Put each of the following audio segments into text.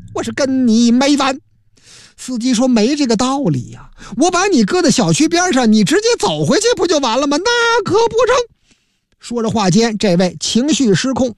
我是跟你没完。司机说没这个道理呀，我把你搁在小区边上，你直接走回去不就完了吗？那可不成。说着话间，这位情绪失控，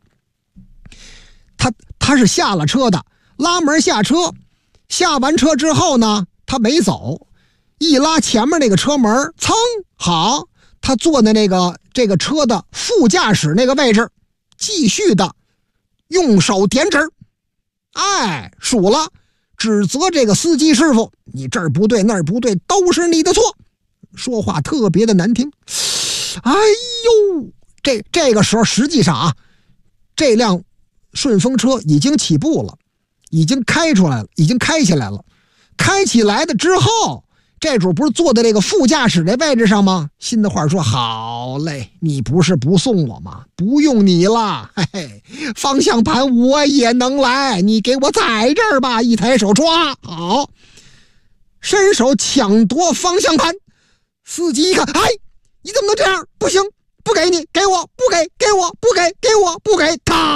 他是下了车的，拉门下车，下完车之后呢，他没走，一拉前面那个车门，噌，好，他坐在这个车的副驾驶那个位置，继续的用手点指，数了，指责这个司机师傅，你这儿不对那儿不对，都是你的错。说话特别的难听。哎呦，这个时候实际上啊，这辆顺风车已经起步了，已经开出来了，已经开起来了。开起来的之后，这主不是坐在这个副驾驶这位置上吗？心的话说，好嘞，你不是不送我吗？不用你了，嘿嘿，方向盘我也能来，你给我在这儿吧。一抬手抓，好，伸手抢夺方向盘。司机一看，你怎么能这样？不行，不给你，给我，不给，给我，不给，给我，不给，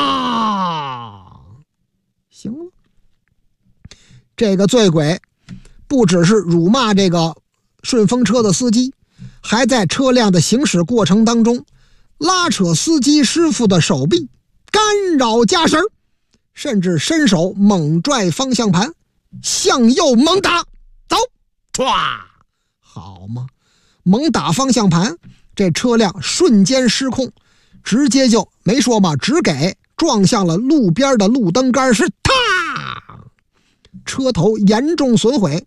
行了。这个醉鬼不只是辱骂这个顺风车的司机，还在车辆的行驶过程当中拉扯司机师傅的手臂，干扰驾驶，甚至伸手猛拽方向盘，向右猛打，走，唰，好嘛，猛打方向盘，这车辆瞬间失控，直接就没说嘛，只给撞向了路边的路灯杆，是车头严重损毁。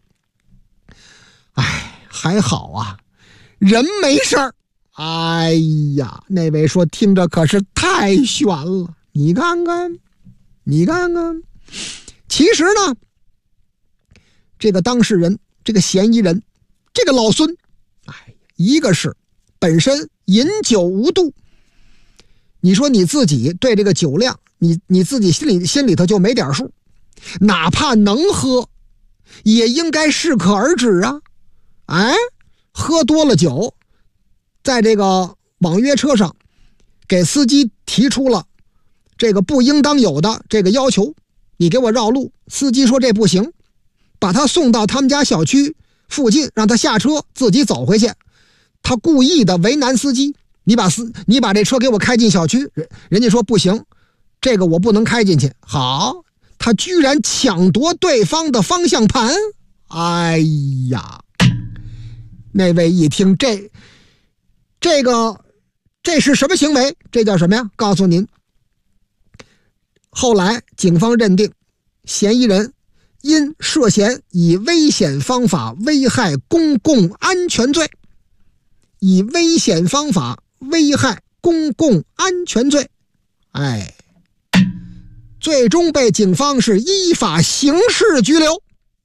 还好啊，人没事儿。哎呀，那位说听着可是太悬了，你看看。其实呢，这个当事人，这个嫌疑人，这个老孙，一个是本身饮酒无度，你说你自己对这个酒量，你自己心里头就没点数，哪怕能喝，也应该适可而止啊。喝多了酒，在这个网约车上给司机提出了这个不应当有的这个要求，你给我绕路。司机说这不行，把他送到他们家小区附近，让他下车自己走回去。他故意的为难司机，你把这车给我开进小区，人家说不行，这个我不能开进去。好，他居然抢夺对方的方向盘。哎呀，那位一听这是什么行为？这叫什么呀？告诉您，后来警方认定嫌疑人因涉嫌以危险方法危害公共安全罪，以危险方法危害公共安全罪，最终被警方是依法刑事拘留。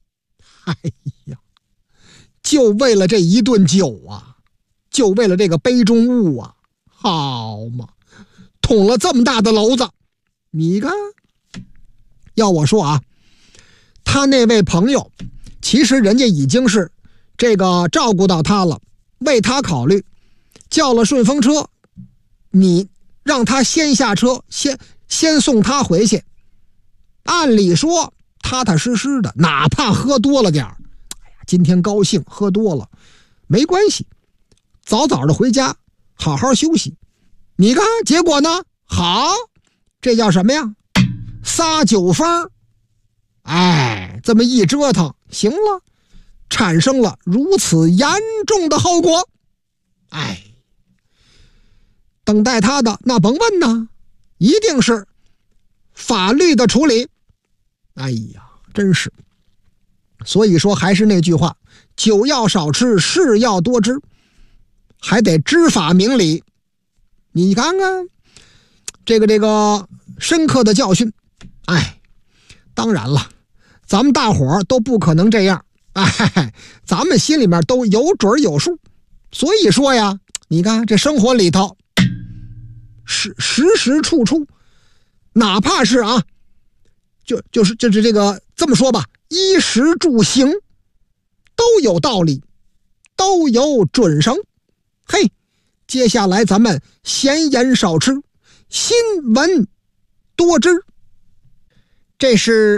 就为了这一顿酒啊，就为了这个杯中物啊，好嘛，捅了这么大的篓子。你看，要我说啊，他那位朋友其实人家已经是这个照顾到他了，为他考虑，叫了顺风车，你让他先下车，先送他回去。按理说踏踏实实的，哪怕喝多了点儿，今天高兴喝多了没关系，早早的回家好好休息。你看结果呢？好，这叫什么呀？撒酒疯。这么一折腾，行了，产生了如此严重的后果。等待他的那甭问呢，一定是法律的处理。真是。所以说还是那句话，酒要少吃，事要多知，还得知法明理。你看看这个深刻的教训。当然了，咱们大伙儿都不可能这样，咱们心里面都有准有数。所以说呀，你看这生活里头时时处处，哪怕是啊，就是这个这么说吧，衣食住行都有道理，都有准绳。接下来咱们闲言少吃，新闻多知。这是